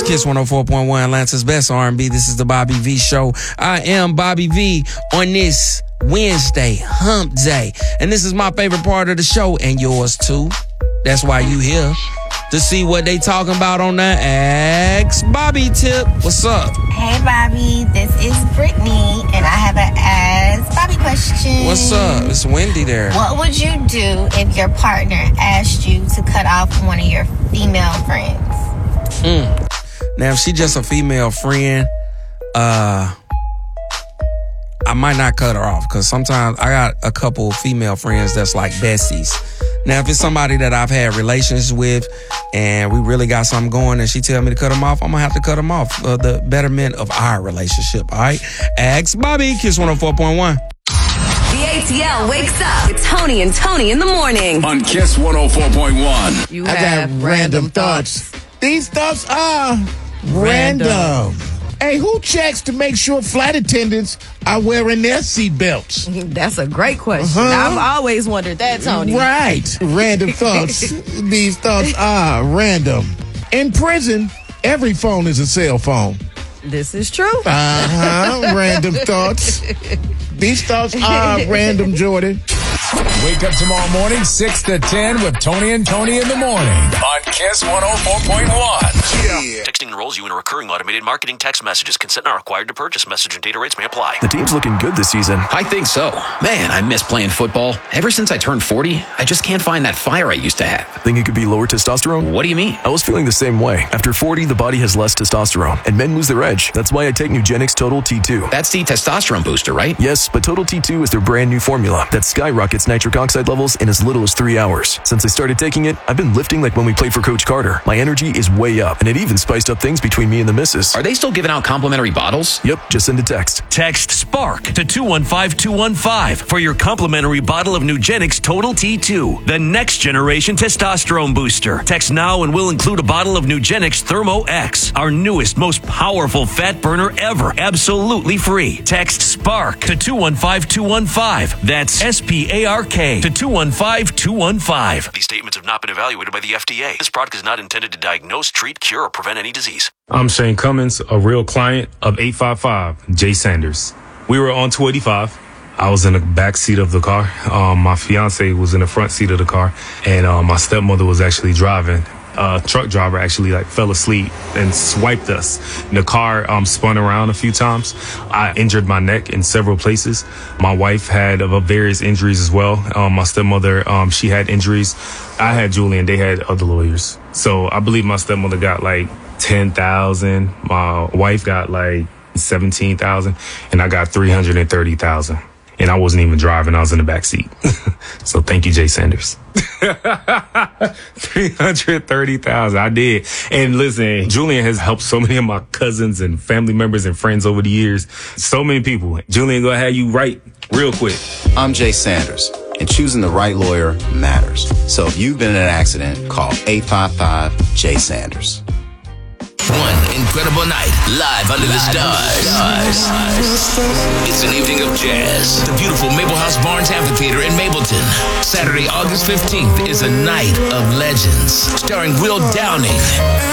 Kiss 104.1, Atlanta's best R&B. This is the Bobby V Show. I am Bobby V on this Wednesday, hump day. And this is my favorite part of the show, and yours too. That's why you here, to see what they talking about on the Ask Bobby tip. What's up? Hey, Bobby. This is Brittany, and I have an Ask Bobby question. What's up? It's Wendy there. What would you do if your partner asked you to cut off one of your female friends? Now, if she just a female friend, I might not cut her off, because sometimes I got a couple female friends that's like besties. Now, if it's somebody that I've had relations with and we really got something going and she tell me to cut them off, I'm going to have to cut them off for the betterment of our relationship, all right? Ask Bobby, Kiss 104.1. The ATL wakes up with Tony and Tony in the morning. On Kiss 104.1. I got random thoughts. These thoughts are random. Hey, who checks to make sure flight attendants are wearing their seatbelts? That's a great question. I've always wondered that, Tony. Right. Random thoughts. These thoughts are random. In prison, every phone is a cell phone. This is true. Random thoughts. These thoughts are random, Jordan. Wake up tomorrow morning, 6 to 10 with Tony and Tony in the morning on Kiss 104.1. Yeah. Texting enrolls you in a recurring automated marketing text messages. Consent not required to purchase. Message and data rates may apply. The team's looking good this season. I think so. Man, I miss playing football. Ever since I turned 40, I just can't find that fire I used to have. Think it could be lower testosterone? What do you mean? I was feeling the same way. After 40, the body has less testosterone, and men lose their edge. That's why I take Nugenix Total T2. That's the testosterone booster, right? Yes, but Total T2 is their brand new formula that skyrockets nitric oxide levels in as little as 3 hours. Since I started taking it, I've been lifting like when we played for Coach Carter. My energy is way up, and it even spiced up things between me and the missus. Are they still giving out complimentary bottles? Yep, just send a text. Text SPARK to 215-215 for your complimentary bottle of Nugenix Total T2, the next generation testosterone booster. Text now and we'll include a bottle of Nugenix Thermo X, our newest, most powerful fat burner ever, absolutely free. Text SPARK to 215-215. That's SPARK to 215-215. These statements have not been evaluated by the FDA. This product is not intended to diagnose, treat, cure, or prevent any disease. I'm Shane Cummins, a real client of 855 Jay Sanders. We were on 285. I was in the back seat of the car. My fiance was in the front seat of the car, and my stepmother was actually driving. Truck driver actually fell asleep and swiped us. The car spun around a few times. I injured my neck in several places. My wife had various injuries as well. My stepmother, she had injuries. I had Julian. They had other lawyers. So I believe my stepmother got $10,000. My wife got $17,000, and I got $330,000. And I wasn't even driving. I was in the back seat. So thank you, Jay Sanders. $330,000. I did. And listen, Julian has helped so many of my cousins and family members and friends over the years. So many people. Julian, go ahead, you right real quick. I'm Jay Sanders, and choosing the right lawyer matters. So if you've been in an accident, call 855 Sanders. One incredible night, live under the stars. It's an evening of jazz. The beautiful Maple House Barnes Amphitheater in Mapleton. Saturday, August 15th is a night of legends, starring Will Downing,